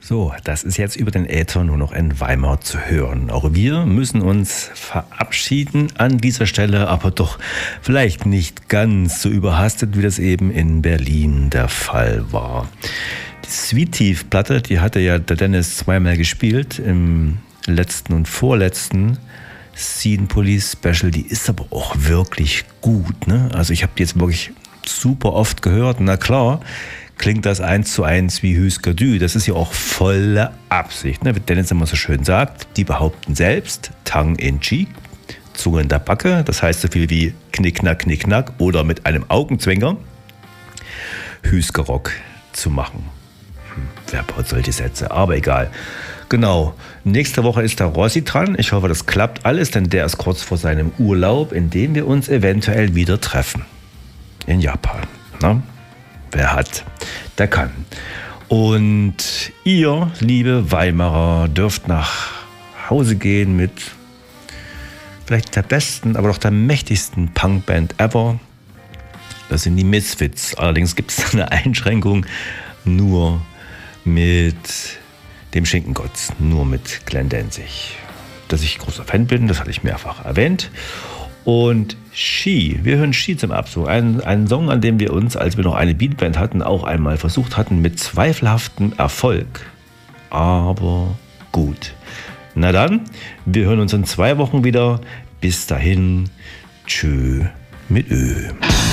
So, das ist jetzt über den Äther nur noch in Weimar zu hören. Auch wir müssen uns verabschieden an dieser Stelle, aber doch vielleicht nicht ganz so überhastet, wie das eben in Berlin der Fall war. Die Sweet Teeth-Platte, die hatte ja der Dennis zweimal gespielt, im letzten und vorletzten Scene Police Special. Die ist aber auch wirklich gut, ne? Also ich habe die jetzt wirklich super oft gehört. Na klar, klingt das 1:1 wie Husker Du. Das ist ja auch volle Absicht, ne? Wie Dennis immer so schön sagt, die behaupten selbst, tongue in cheek, Zunge in der Backe, das heißt so viel wie knick, knack oder mit einem Augenzwinkern Hüskerock zu machen. Wer baut solche Sätze? Aber egal. Genau. Nächste Woche ist der Rossi dran. Ich hoffe, das klappt alles, denn der ist kurz vor seinem Urlaub, in dem wir uns eventuell wieder treffen. In Japan. Na? Wer hat, der kann. Und ihr, liebe Weimarer, dürft nach Hause gehen mit vielleicht der besten, aber doch der mächtigsten Punkband ever. Das sind die Misfits. Allerdings gibt es eine Einschränkung, nur mit dem Schinkengotz, nur mit Glenn Danzig. Dass ich großer Fan bin, das hatte ich mehrfach erwähnt. Und She, wir hören She zum Abschluss. Ein Song, an dem wir uns, als wir noch eine Beatband hatten, auch einmal versucht hatten, mit zweifelhaftem Erfolg. Aber gut. Na dann, wir hören uns in 2 Wochen wieder. Bis dahin, tschö mit Ö.